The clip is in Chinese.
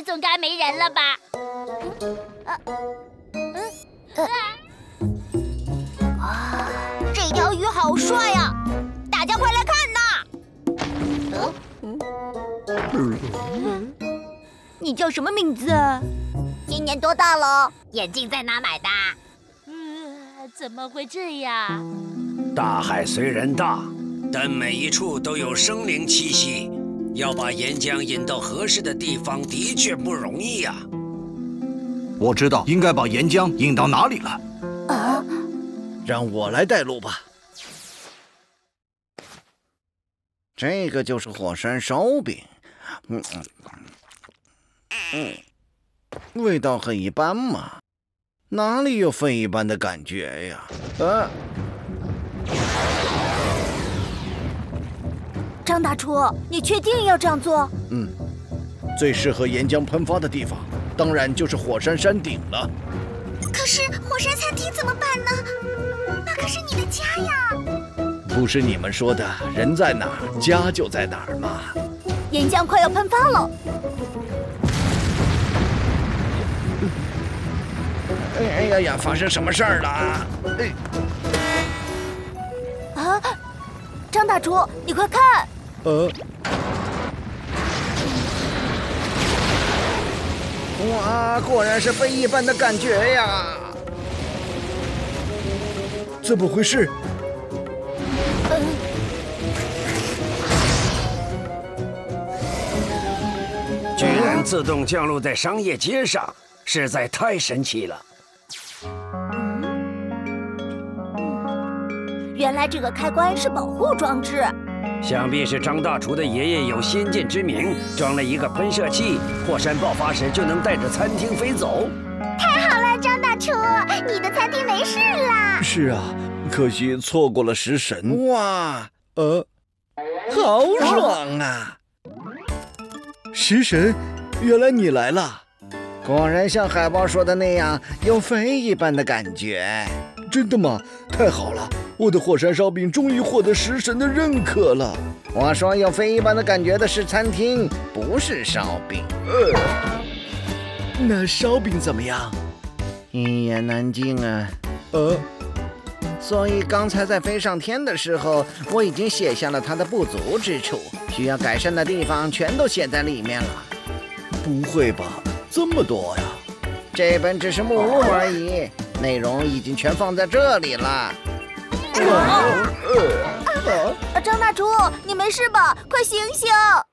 里总该没人了吧？ 这条鱼好帅呀！大家快来看呐！你叫什么名字啊？今年多大了？ 眼镜在哪买的？怎么会这样？ 大海虽然大，但每一处都有生灵栖息。要把岩浆引到合适的地方，的确不容易呀。 我知道应该把岩浆引到哪里了。 啊！ 让我来带路吧。这个就是火山烧饼。味道很一般嘛，哪里有非一般的感觉呀？ 张大厨，你确定要这样做？ 最适合岩浆喷发的地方，当然就是火山山顶了。 可是火山餐厅怎么办呢？那可是你的家呀！ 不是你们说的人在哪儿，家就在哪儿吗？ 岩浆快要喷发了。 哎呀，发生什么事儿了？ 啊！张大厨，你快看！ 哇，果然是非一般的感觉呀！怎么回事？ 居然自动降落在商业街上，实在太神奇了。 原来这个开关是保护装置。 想必是张大厨的爷爷有先见之明，装了一个喷射器，火山爆发时就能带着餐厅飞走。 太好了，张大厨，你的餐厅没事啦。 是啊，可惜错过了食神。哇，好爽啊！食神，原来你来了。果然像海报说的那样，有非一般的感觉。真的吗？太好了，我的火山烧饼终于获得食神的认可了。我说有非一般的感觉的是餐厅，不是烧饼。那烧饼怎么样？一言难尽啊。所以刚才在飞上天的时候，我已经写下了它的不足之处，需要改善的地方全都写在里面了。不会吧，这么多呀？这本只是目录而已，内容已经全放在这里了。 张大厨，你没事吧？快醒醒！